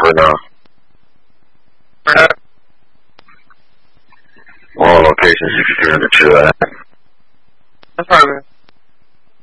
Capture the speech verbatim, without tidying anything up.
number now? All locations you can hear in the chat. No problem.